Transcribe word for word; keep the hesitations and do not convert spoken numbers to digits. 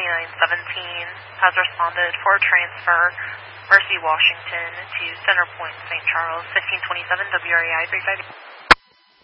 twenty-nine seventeen has responded for transfer Mercy, Washington to Center Point, Saint Charles, fifteen twenty-seven W R E I three five eight.